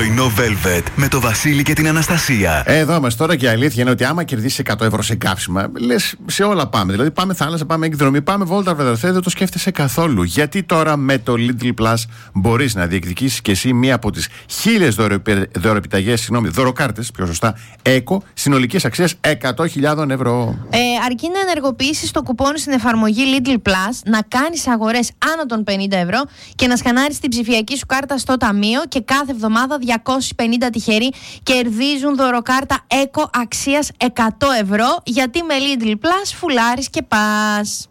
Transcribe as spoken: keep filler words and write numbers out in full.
Πρωινό Velvet με το Βασίλη και την Αναστασία. Εδώ είμαστε τώρα και η αλήθεια είναι ότι άμα κερδίσει εκατό ευρώ σε καύσιμα, λες σε όλα πάμε. Δηλαδή πάμε θάλασσα, πάμε εκδρομή, πάμε βόλτα, βρεδερθέ, δεν το σκέφτεσαι καθόλου. Γιατί τώρα με το Lidl Plus μπορείς να διεκδικήσεις και εσύ μία από τις χίλιες δωρεπιταγές, συγγνώμη, δωροκάρτες, πιο σωστά, Eco, συνολικής αξίας εκατό χιλιάδες ευρώ. Ε, αρκεί να ενεργοποιήσεις το κουπόνι στην εφαρμογή Lidl Plus, να κάνεις αγορές άνω των πενήντα ευρώ και να σκανάρεις την ψηφιακή σου κάρτα στο ταμείο και κάθε εβδομάδα διακόσιοι πενήντα τυχεροί κερδίζουν δωροκάρτα Eco αξίας εκατό ευρώ, γιατί με Lidl Plus φουλάρεις και πας.